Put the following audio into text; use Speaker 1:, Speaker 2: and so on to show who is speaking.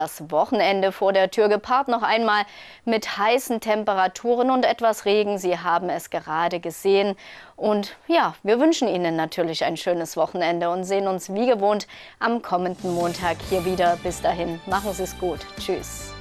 Speaker 1: Das Wochenende vor der Tür, gepaart noch einmal mit heißen Temperaturen und etwas Regen. Sie haben es gerade gesehen. Und ja, wir wünschen Ihnen natürlich ein schönes Wochenende und sehen uns wie gewohnt am kommenden Montag hier wieder. Bis dahin, machen Sie es gut. Tschüss.